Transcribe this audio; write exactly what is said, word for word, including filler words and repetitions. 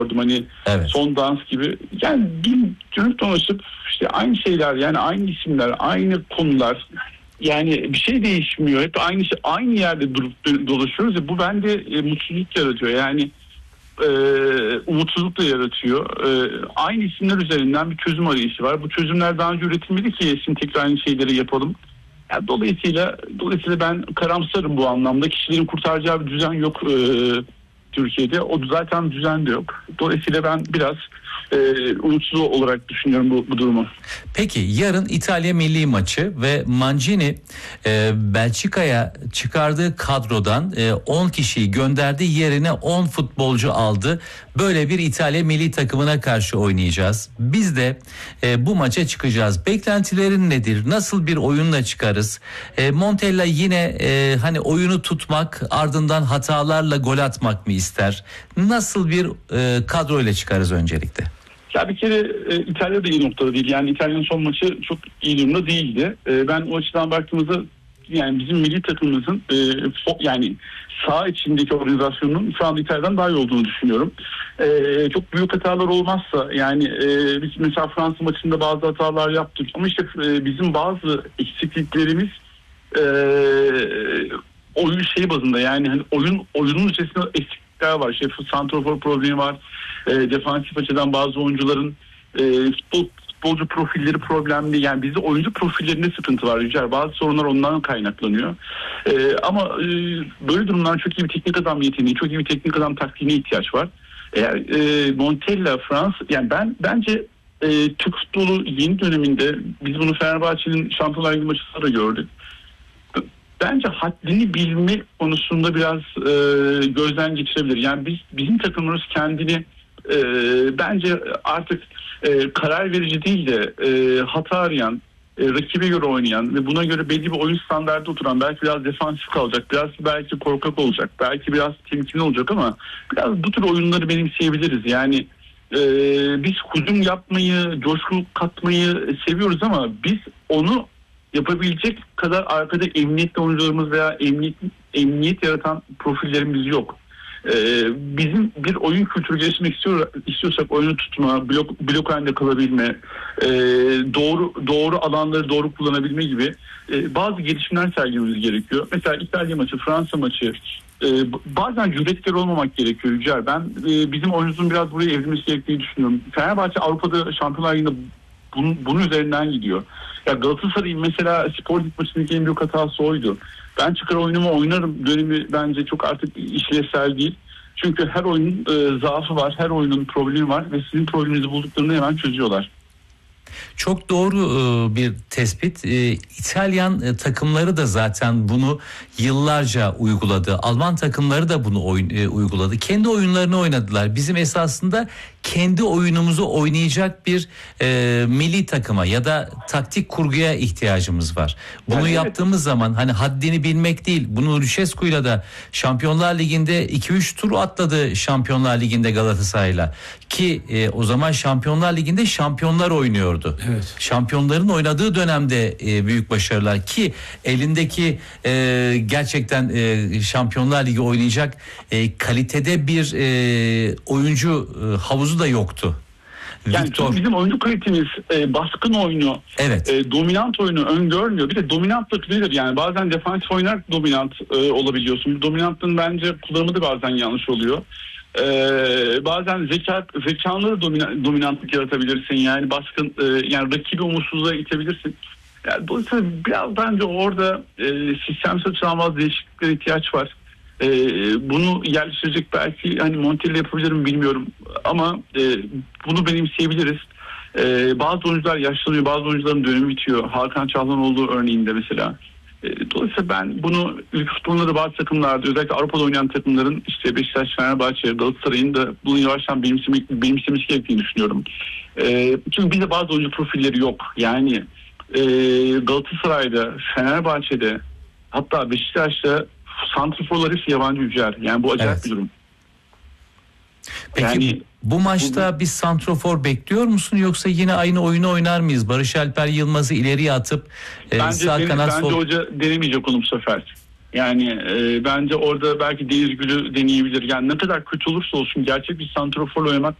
Hani evet. Son dans gibi. Yani bir dönüp dolaşıp işte aynı şeyler, yani aynı isimler, aynı konular. Yani bir şey değişmiyor. Hep aynı şey, aynı yerde durup dolaşıyoruz ya, bu bende e, mutsuzluk yaratıyor. Yani e, umutsuzluk da yaratıyor. E, aynı isimler üzerinden bir çözüm arayışı var. Bu çözümler daha önce üretilmedi ki şimdi tekrar aynı şeyleri yapalım. Yani dolayısıyla dolayısıyla ben karamsarım bu anlamda. Kişilerin kurtaracağı bir düzen yok e, Türkiye'de. O zaten düzen de yok. Dolayısıyla ben biraz e, umutsuz olarak düşünüyorum bu, bu durumu. Peki yarın İtalya milli maçı ve Mancini e, Belçika'ya çıkardığı kadrodan e, on kişiyi gönderdi, yerine on futbolcu aldı. Böyle bir İtalya milli takımına karşı oynayacağız. Biz de e, bu maça çıkacağız. Beklentilerin nedir? Nasıl bir oyunla çıkarız? E, Montella yine e, hani oyunu tutmak, ardından hatalarla gol atmak mı ister? Nasıl bir e, kadroyla çıkarız öncelikle? Ya bir kere e, İtalya da iyi noktada değil. Yani İtalya'nın son maçı çok iyi durumda değildi. E, ben o açıdan baktığımızda yani bizim milli takımımızın e, fo, yani saha içindeki organizasyonun şu anda İtalya'dan daha iyi olduğunu düşünüyorum. E, çok büyük hatalar olmazsa, yani e, biz mesela Fransa maçında bazı hatalar yaptık ama işte e, bizim bazı eksikliklerimiz e, oyun şey bazında, yani hani oyun oyunun içerisinde eksiklikler var. İşte santrafor problemi var. E, defansif açıdan bazı oyuncuların e, futbol, futbolcu profilleri problemli. Yani bizde oyuncu profillerinde sıkıntı var Yücel. Bazı sorunlar ondan kaynaklanıyor. E, ama e, böyle durumlar çok iyi bir teknik adam yeteneği, çok iyi bir teknik adam taktiğine ihtiyaç var. Eğer e, Montella, Frans, yani ben bence e, Türk futbolu yeni döneminde, biz bunu Fenerbahçe'nin Şampiyonlar Ligi maçında da gördük. Bence haddini bilme konusunda biraz e, gözden geçirebilir. Yani biz bizim takımımız kendini e, bence artık e, karar verici değil de e, hata arayan, e, rakibe göre oynayan ve buna göre belli bir oyun standardı oturan, belki biraz defansif kalacak, biraz belki korkak olacak, belki biraz temkinli olacak ama biraz bu tür oyunları benimseyebiliriz. Yani e, biz hücum yapmayı, coşku katmayı seviyoruz ama biz onu yapabilecek kadar arkada emniyetli oyuncularımız veya emniyet, emniyet yaratan profillerimiz yok. Ee, bizim bir oyun kültürü geliştirmek istiyor, istiyorsak oyunu tutma, blok, blok halinde kalabilme, e, doğru doğru alanları doğru kullanabilme gibi e, bazı gelişimler sergilememiz gerekiyor. Mesela İtalya maçı, Fransa maçı, e, bazen cüretkar olmamak gerekiyor Yücel. Ben e, bizim oyuncumuzun biraz buraya evrilmesi gerektiğini düşünüyorum. Fenerbahçe Avrupa'da Şampiyonlar Ligi'nde bunun, bunun üzerinden gidiyor. Ya Galatasaray'ın mesela Spor Lig maçındaki en büyük hatası oydu. Ben çıkar oyunumu oynarım dönemi bence çok artık işlevsel değil. Çünkü her oyunun e, zaafı var, her oyunun problemi var ve sizin probleminizi bulduklarını hemen çözüyorlar. Çok doğru bir tespit. İtalyan takımları da zaten bunu yıllarca uyguladı. Alman takımları da bunu uyguladı. Kendi oyunlarını oynadılar. Bizim esasında kendi oyunumuzu oynayacak bir e, milli takıma ya da taktik kurguya ihtiyacımız var. Bunu yani yaptığımız evet. zaman hani haddini bilmek değil. Bunu Lucescu'yla da Şampiyonlar Ligi'nde iki üç tur atladı Şampiyonlar Ligi'nde Galatasaray'la. Ki e, o zaman Şampiyonlar Ligi'nde şampiyonlar oynuyordu. Evet. Şampiyonların oynadığı dönemde e, büyük başarılar, ki elindeki e, gerçekten e, Şampiyonlar Ligi oynayacak e, kalitede bir e, oyuncu e, havuzu da yoktu. Yani Victor... bizim oyuncu kalitemiz e, baskın oyunu, evet. e, dominant oyunu öngörmüyor. Bir de dominantlık nedir? Yani bazen defansif oynar dominant e, olabiliyorsun. Dominantlığın bence kullanımı da bazen yanlış oluyor. Ee, bazen zeka zekanla da domina, dominantlık yaratabilirsin, yani baskın e, yani rakibi umutsuzluğa itebilirsin. Yani dolayısıyla biraz bence orada e, sistemsel açıdan bazı değişikliklere ihtiyaç var. E, bunu yerleştirecek belki hani Montella yapabilir mi bilmiyorum ama e, bunu benimseyebiliriz. E, bazı oyuncular yaşlanıyor, bazı oyuncuların dönemi bitiyor. Hakan Çalhanoğlu örneğinde mesela. Dolayısıyla ben bunu ülke futbolunda bazı takımlarda, özellikle Avrupa'da oynayan takımların, işte Beşiktaş, Fenerbahçe, Galatasaray'ın da bunu yavaştan benimsemek, benimsemesi gerektiğini düşünüyorum. E, çünkü bizde bazı oyuncu profilleri yok. Yani e, Galatasaray'da, Fenerbahçe'de, hatta Beşiktaş'ta santrforlar hepsi yabancı Yücel. Yani bu acayip evet. bir durum. Peki yani, bu maçta bu, bir santrofor bekliyor musun, yoksa yine aynı oyunu oynar mıyız? Barış Alper Yılmaz'ı ileriye atıp e, bence, sağ bence, kanat bence sol... hoca denemeyecek onu bu sefer. Yani e, bence orada belki Deniz Gül'ü deneyebilir. Yani ne kadar kötü olursa olsun gerçek bir santrafor oynamak